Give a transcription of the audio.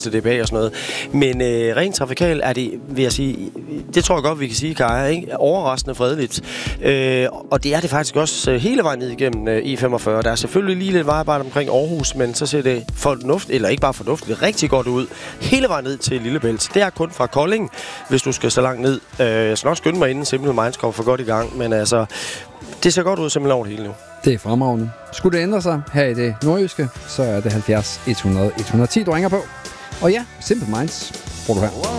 til DBA og sådan noget. Men rent trafikal er det, vil jeg sige, det tror jeg godt, vi kan sige, Kaja, ikke? Overraskende fredeligt. Og det er det faktisk også hele vejen ned igennem E45. Der er selvfølgelig lige lidt vejarbejde omkring Aarhus, men så ser det fornuftigt, eller ikke bare fornuftigt, rigtig godt ud hele vejen ned til Lillebælt. Det er kun fra Kolding, hvis du skal så langt ned. Jeg skal nok skynde mig inden Simple Minds kommer for godt i gang, men altså, det ser godt ud simpelthen over det hele nu. Det er fremragende. Skulle det ændre sig her i det nordjyske, så er det 70 100 110, du ringer på. Og ja, Simple Minds får du her.